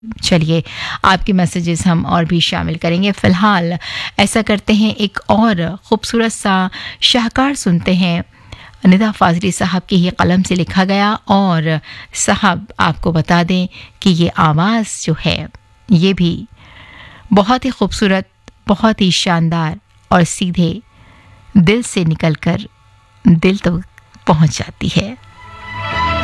चलिए, आपके मैसेजेस हम और भी शामिल करेंगे। फ़िलहाल ऐसा करते हैं, एक और ख़ूबसूरत सा शाहकार सुनते हैं। निदा फ़ाज़ली साहब की ही कलम से लिखा गया, और साहब आपको बता दें कि ये आवाज़ जो है ये भी बहुत ही खूबसूरत, बहुत ही शानदार और सीधे दिल से निकलकर दिल तक पहुंच जाती है।